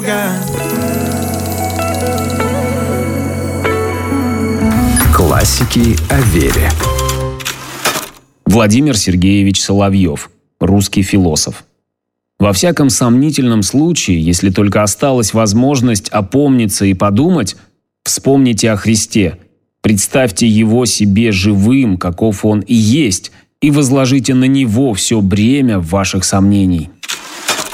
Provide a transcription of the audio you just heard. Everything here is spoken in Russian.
Классики о вере. Владимир Сергеевич Соловьев, русский философ. Во всяком сомнительном случае, если только осталась возможность опомниться и подумать, вспомните о Христе, представьте Его себе живым, каков Он и есть, и возложите на Него все бремя ваших сомнений.